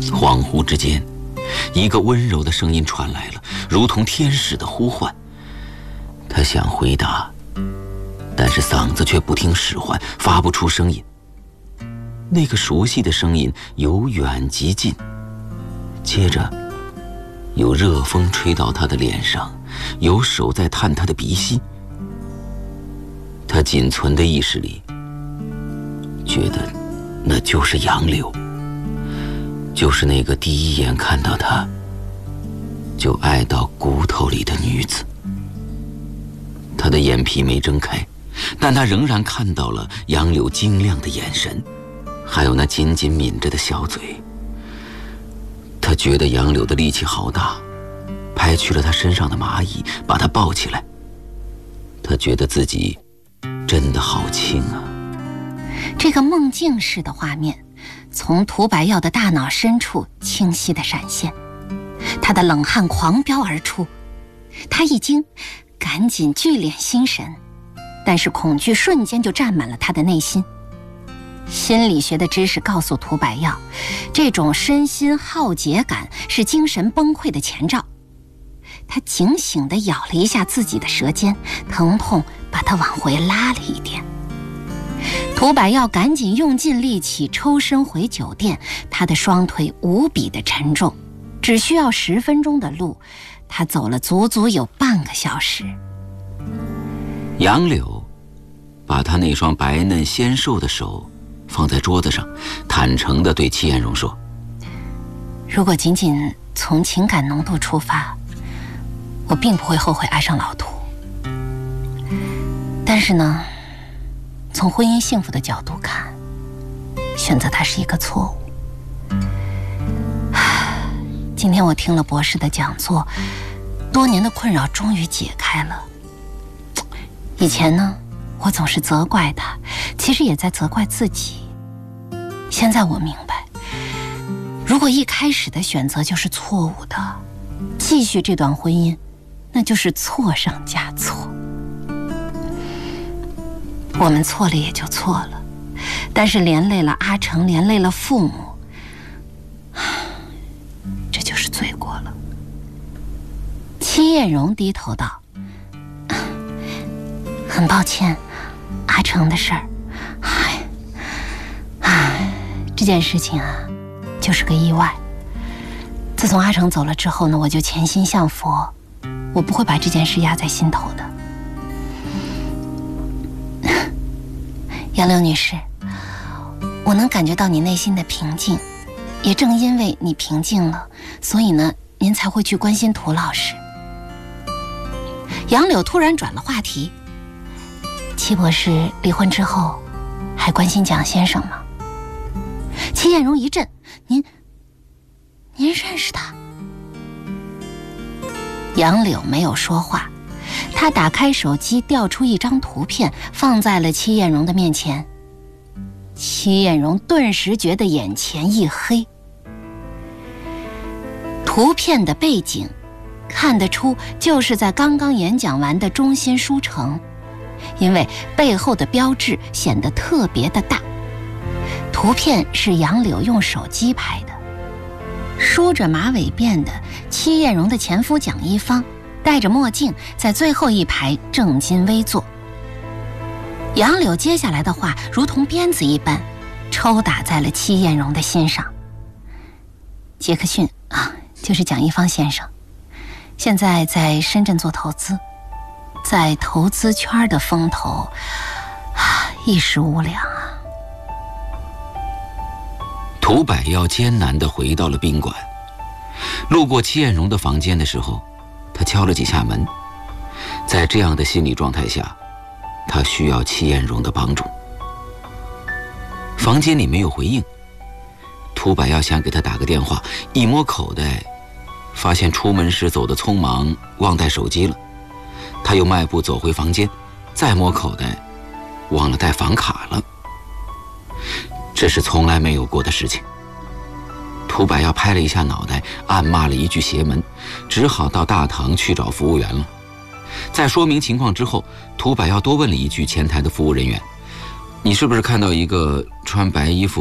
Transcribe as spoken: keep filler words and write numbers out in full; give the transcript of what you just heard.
恍惚之间，一个温柔的声音传来了，如同天使的呼唤。他想回答，但是嗓子却不听使唤，发不出声音。那个熟悉的声音由远及近，接着有热风吹到他的脸上，有手在探他的鼻息。他仅存的意识里觉得那就是杨柳，就是那个第一眼看到他就爱到骨头里的女子。他的眼皮没睁开，但他仍然看到了杨柳晶亮的眼神，还有那紧紧抿着的小嘴。他觉得杨柳的力气好大，拍去了他身上的蚂蚁，把他抱起来。他觉得自己真的好轻啊。 这个梦境式的画面从涂白药的大脑深处清晰地闪现，他的冷汗狂飙而出。他一惊，赶紧聚敛心神，但是恐惧瞬间就占满了他的内心。心理学的知识告诉涂白药，这种身心耗竭感是精神崩溃的前兆。他警醒地咬了一下自己的舌尖，疼痛把他往回拉了一点。涂白药赶紧用尽力气抽身回酒店，他的双腿无比的沉重，只需要十分钟的路，他走了足足有半个小时。 杨柳把他那双白嫩纤瘦的手放在桌子上，坦诚地对戚艳荣说： 如果仅仅从情感浓度出发，我并不会后悔爱上老涂。但是呢，从婚姻幸福的角度看，选择他是一个错误。今天我听了博士的讲座，多年的困扰终于解开了。以前呢，我总是责怪他，其实也在责怪自己。现在我明白，如果一开始的选择就是错误的，继续这段婚姻，那就是错上加错。我们错了也就错了，但是连累了阿成，连累了父母，这就是罪过了。戚艳荣低头道：很抱歉，阿成的事儿，唉，唉，这件事情啊，就是个意外。自从阿成走了之后呢，我就潜心向佛，我不会把这件事压在心头的。杨柳女士，我能感觉到你内心的平静，也正因为你平静了，所以呢，您才会去关心涂老师。杨柳突然转了话题：戚博士离婚之后，还关心蒋先生吗？戚艳荣一震：您，您认识他？杨柳没有说话，他打开手机，调出一张图片，放在了戚艳荣的面前。戚艳荣顿时觉得眼前一黑。图片的背景看得出就是在刚刚演讲完的中心书城，因为背后的标志显得特别的大。图片是杨柳用手机拍的，梳着马尾辫的戚艳荣的前夫蒋一方戴着墨镜，在最后一排正襟危坐。杨柳接下来的话如同鞭子一般抽打在了戚艳荣的心上。杰克逊啊，就是蒋一方先生，现在在深圳做投资，在投资圈的风头啊，一时无两啊。 涂百药艰难地回到了宾馆，路过戚艳荣的房间的时候，他敲了几下门。在这样的心理状态下，他需要戚艳荣的帮助。房间里没有回应，涂百药想给他打个电话，一摸口袋，发现出门时走得匆忙，忘带手机了。他又迈步走回房间，再摸口袋，忘了带房卡了。这是从来没有过的事情。涂百药拍了一下脑袋，暗骂了一句邪门，只好到大堂去找服务员了。在说明情况之后，涂百药多问了一句前台的服务人员：“你是不是看到一个穿白衣服